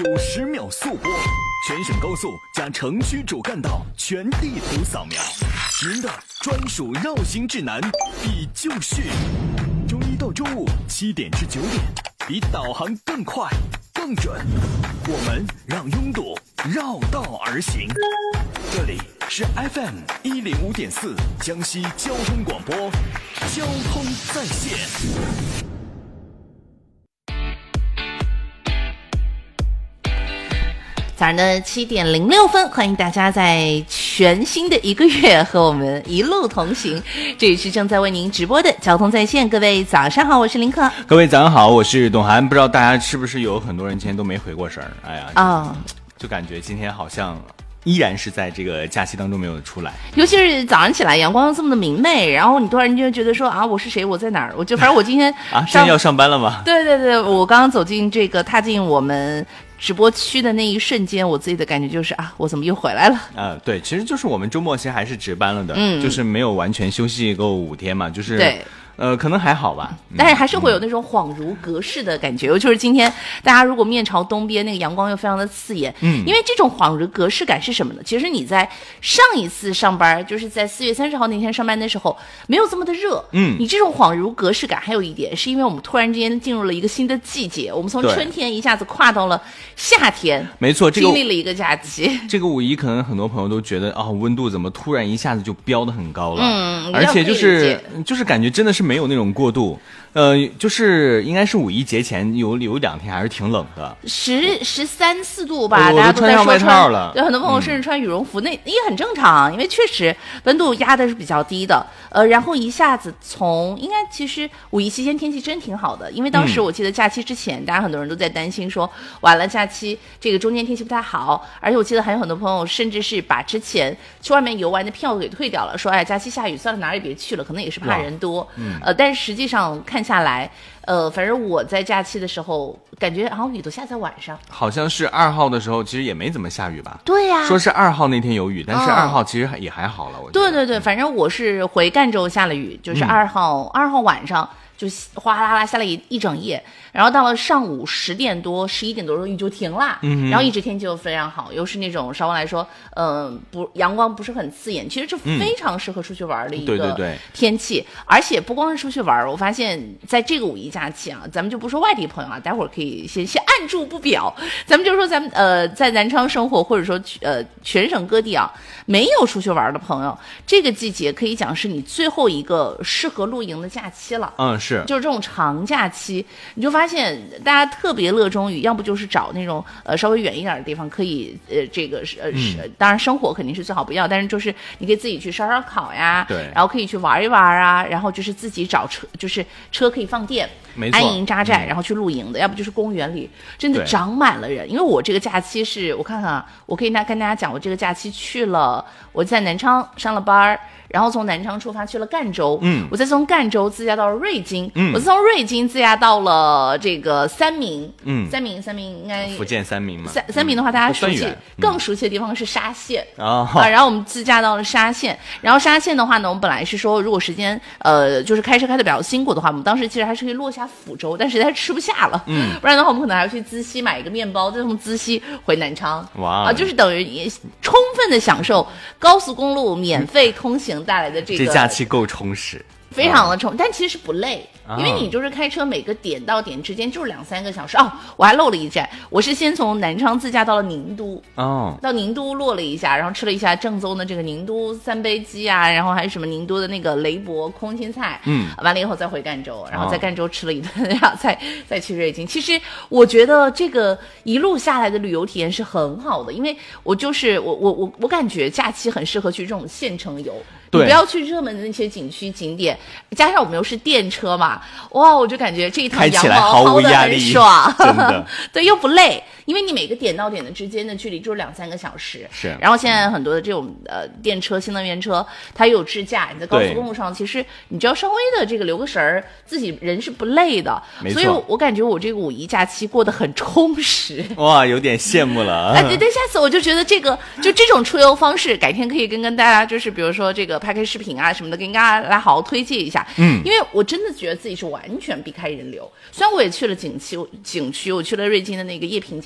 90秒速播，全省高速加城区主干道全地图扫描，您的专属绕行指南比就绪。周一到周五7点至9点，比导航更快更准，我们让拥堵绕道而行。这里是 FM105.4江西交通广播，交通在线。 早上的7点06分，欢迎大家在全新的一个月和我们一路同行。这里是正在为您直播的交通在线，各位早上好，我是林克。 各位早上好，我是董涵。不知道大家是不是有很多人今天都没回过神儿？哎呀，就感觉今天好像依然是在这个假期当中没有出来， 尤其是早上起来阳光又这么的明媚，然后你突然就觉得说啊，我是谁，我在哪儿？反正我今天现在要上班了吗？ 对，我刚刚走进踏进我们直播区的那一瞬间，我自己的感觉就是啊，我怎么又回来了？ 对，其实就是我们周末其实还是值班了的，就是没有完全休息够5天嘛，就是对。 可能还好吧， 但是还是会有那种恍如隔世的感觉。就是今天大家如果面朝东边，那个阳光又非常的刺眼，因为这种恍如隔世感是什么呢？其实你在上一次上班，就是在4月30号那天上班的时候，没有这么的热，你这种恍如隔世感还有一点是因为我们突然之间进入了一个新的季节，我们从春天一下子跨到了夏天， 没错， 经历了一个假期。 这个5·1可能很多朋友都觉得温度怎么突然一下子就飙得很高了，而且就是感觉真的是没有那种过渡，就是应该是5·1节前有2天还是挺冷的 ，13、14度吧，大家都穿上外套了。 对，很多朋友甚至穿羽绒服，那也很正常，因为确实温度压的是比较低的。然后一下子其实5·1期间天气真挺好的，因为当时我记得假期之前，大家很多人都在担心说，完了假期这个中间天气不太好，而且我记得还有很多朋友甚至是把之前去外面游玩的票给退掉了，说假期下雨算了，哪儿也别去了，可能也是怕人多。但是实际上看下来，反正我在假期的时候感觉好像雨都下在晚上， 好像是2号的时候其实也没怎么下雨吧？ 对呀， 说是2号那天有雨，但是2号其实也还好了，我觉得。 对，反正我是回赣州下了雨，就是2号晚上就哗啦啦下了一整夜，然后到了上午10点多、11点多的时候雨就停了，然后一直天气就非常好，又是那种稍微来说，阳光不是很刺眼，其实是非常适合出去玩的一个天气。而且不光是出去玩，我发现在这个5·1假期啊，咱们就不说外地朋友啊，待会儿可以先按住不表，咱们就说咱们在南昌生活，或者说全省各地啊没有出去玩的朋友，这个季节可以讲是你最后一个适合露营的假期了。 是， 就是这种长假期，你就发现大家特别热衷于，要不就是找那种稍微远一点的地方，可以当然生活肯定是最好不要，但是就是你可以自己去烧烤呀， 对， 然后可以去玩一玩啊，然后就是自己找车，就是车可以放电，安营扎寨，然后去露营的，要不就是公园里真的长满了人。因为我这个假期我看看啊，我可以跟大家讲，我这个假期去了，我在南昌上了班，然后从南昌出发去了赣州，我再从赣州自驾到了瑞金，我再从瑞金自驾到了这个三明，三明应该福建三明嘛， 三明的话大家熟悉，更熟悉的地方是沙县然后我们自驾到了沙县，然后沙县的话呢，我们本来是说如果时间就是开车开的比较辛苦的话，我们当时其实还是可以落下抚州，但实在是吃不下了，不然的话我们可能还要去资溪买一个面包，再从资溪回南昌，就是等于充分的享受高速公路免费通行带来的这假期够充实， 非常的充，但其实不累，因为你就是开车每个点到点之间就是2-3个小时。我还漏了一站，我是先从南昌自驾到了宁都，到宁都落了一下，然后吃了一下正宗的这个宁都三杯鸡啊，然后还有什么宁都的那个雷博空心菜，完了以后再回赣州，然后在赣州吃了一顿，然后再去瑞金。其实我觉得这个一路下来的旅游体验是很好的，因为我感觉假期很适合去这种县城游。你不要去热门的那些景区景点，加上我们又是电车嘛，哇，我就感觉这一趟羊毛薅得很爽， 真的， 对，又不累，因为你每个点到点的之间的距离就是2-3个小时。 是， 然后现在很多的这种电车、新能源车，它有支架，你在高速公路上，其实你只要稍微的这个留个神儿，自己人是不累的。所以我感觉我这个5·1假期过得很充实。 哇，有点羡慕了。 对，下次我就觉得这种出游方式，改天可以跟大家就是比如说这个拍视频啊什么的，跟大家来好好推荐一下。因为我真的觉得自己是完全避开人流。虽然我也去了景区，我去了瑞金的那个叶平景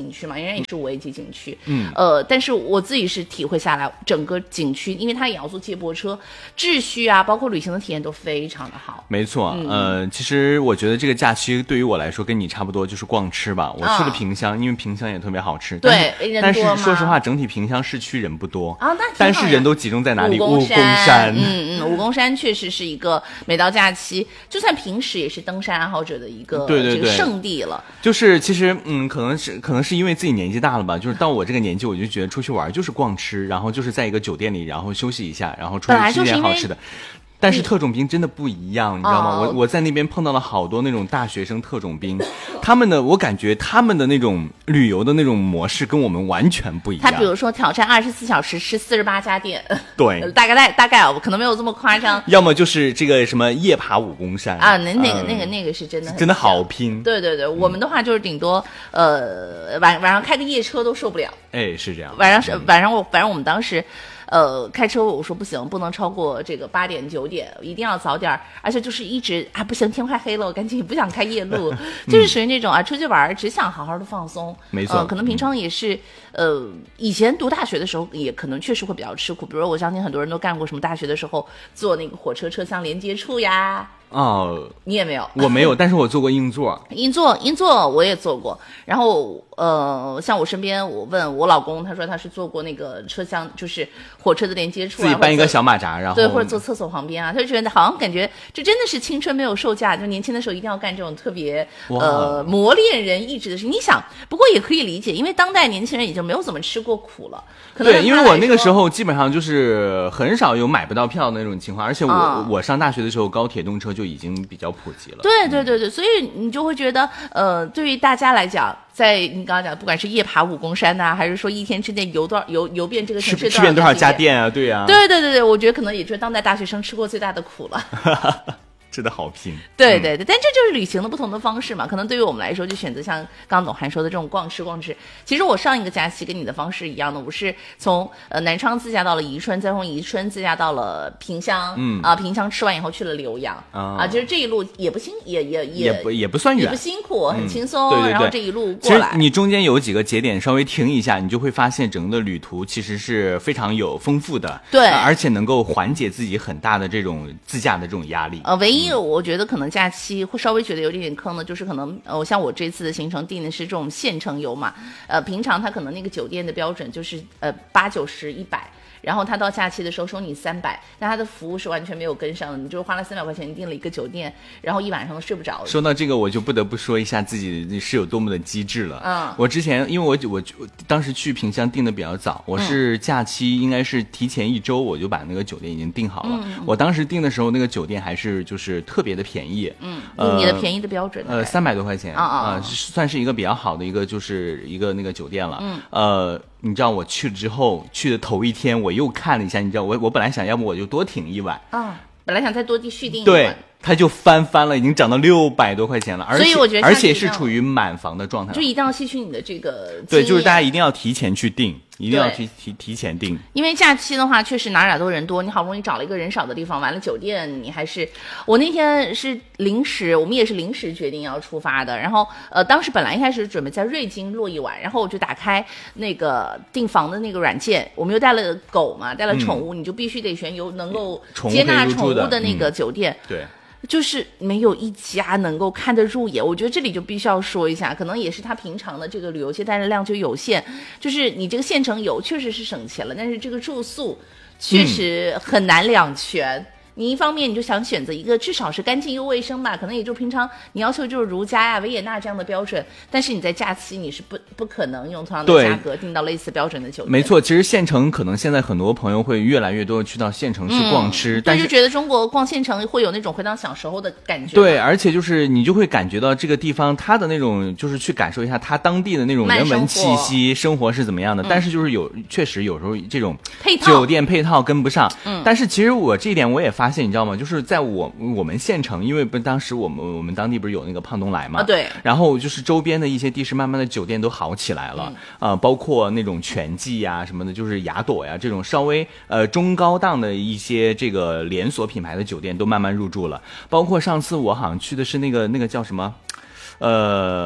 景区嘛，仍然也是5A 级景区。但是我自己是体会下来，整个景区因为它也要坐接驳车，秩序啊，包括旅行的体验都非常的好。 没错，其实我觉得这个假期对于我来说跟你差不多，就是逛吃吧。我去了萍乡，因为萍乡也特别好吃。 对， 但是说实话，整体萍乡市区人不多啊， 但是人都集中在哪里？ 武功山。 武功山确实是一个每到假期，就算平时也是登山爱好者的一个这个圣地了。 就是其实可能是因为自己年纪大了吧，就是到我这个年纪，我就觉得出去玩就是逛吃，然后就是在一个酒店里，然后休息一下，然后出去吃点好吃的。但是特种兵真的不一样，你知道吗？我在那边碰到了好多那种大学生特种兵，我感觉他们的那种旅游的那种模式跟我们完全不一样。 他比如说挑战24小时吃48家店， 对， 大概可能没有这么夸张。 要么就是这个什么夜爬武功山啊，那个是真的真的好拼。 对，我们的话就是顶多晚上开个夜车都受不了。 哎，是这样。 晚上我们当时。开车我说不行，不能超过这个8点9点，一定要早点，而且就是一直不行，天快黑了，我赶紧不想开夜路，就是属于那种出去玩只想好好的放松。 没错， 可能平常也是以前读大学的时候也可能确实会比较吃苦，比如我相信很多人都干过什么大学的时候坐那个火车车厢连接处呀。你也没有？ 我没有，但是我做过硬座。 硬座我也做过。然后像我身边，我问我老公，他说他是做过那个车厢，就是火车的连接处， 自己搬一个小马扎，然后对，或者坐厕所旁边他就觉得好像感觉这真的是青春没有售价，就年轻的时候一定要干这种特别磨练人意志的事情。你想，不过也可以理解，因为当代年轻人已经没有怎么吃过苦了。 对，因为我那个时候基本上就是很少有买不到票的那种情况，而且我上大学的时候高铁动车就已经比较普及了。 对，所以你就会觉得对于大家来讲，在你刚刚讲，不管是夜爬武功山呐，还是说一天之内游遍这个城市， 吃遍多少家店啊？对啊， 对，我觉得可能也就是当代大学生吃过最大的苦了。 吃的好拼。 对，但这就是旅行的不同的方式嘛。可能对于我们来说，就选择像刚董涵说的这种逛吃。其实我上一个假期跟你的方式一样的，我是从南昌自驾到了宜春，再从宜春自驾到了萍乡，萍乡吃完以后去了浏阳其实这一路也不辛也不算远， 也不辛苦，很轻松。 对， 然后这一路过来， 其实你中间有几个节点稍微停一下，你就会发现整个的旅途其实是非常有丰富的， 对， 而且能够缓解自己很大的这种自驾的这种压力。 唯一我觉得可能假期会稍微觉得有点坑的，就是可能像我这次的行程定的是这种县城游嘛，平常他可能那个酒店的标准就是80、90、100。然后他到假期的时候收你300，但他的服务是完全没有跟上的，你就是花了300块钱，你订了一个酒店，然后一晚上都睡不着。 说到这个，我就不得不说一下自己是有多么的机智了。我之前因为我当时去萍乡订的比较早，我是假期应该是提前1周我就把那个酒店已经订好了。我当时订的时候，那个酒店还是就是特别的便宜。 你的便宜的标准 300多块钱算是一个比较好的一个就是一个那个酒店了。你知道我去了之后，去的头一天我又看了一下，你知道我本来想要不我就多停一晚本来想再多续订一晚， 对，它就翻了，已经涨到600多块钱了， 所以我觉得而且是处于满房的状态， 就一定要吸取你的这个对，就是大家一定要提前去订，一定要提前订， 因为假期的话确实哪都人多，你好不容易找了一个人少的地方，完了酒店你还是，我那天是临时，我们也是临时决定要出发的，然后当时本来一开始准备在瑞金落一晚，然后我就打开那个订房的那个软件，我们又带了狗嘛，带了宠物，你就必须得选有能够接纳宠物的那个酒店， 对。 就是没有一家能够看得入眼，我觉得这里就必须要说一下，可能也是他平常的这个旅游接待的量就有限，就是你这个县城游确实是省钱了，但是这个住宿确实很难两全。你一方面你就想选择一个至少是干净又卫生吧，可能也就平常你要求就是如家呀、维也纳这样的标准，但是你在假期你是不可能用同样的价格订到类似标准的酒店。 没错，其实县城可能现在很多朋友会越来越多去到县城去逛吃，但是就觉得中国逛县城会有那种回到小时候的感觉。 对，而且就是你就会感觉到这个地方它的那种就是去感受一下它当地的那种人文气息，生活是怎么样的。但是就是确实有时候这种酒店配套跟不上。但是其实我这一点我也发现，你知道吗？就是在我们县城，因为不当时我们当地不是有那个胖东来嘛， 对， 然后就是周边的一些地势，慢慢的酒店都好起来了，包括那种全季呀什么的，就是雅朵呀这种稍微中高档的一些这个连锁品牌的酒店都慢慢入驻了。包括上次我好像去的是那个叫什么，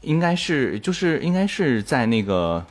应该是在那个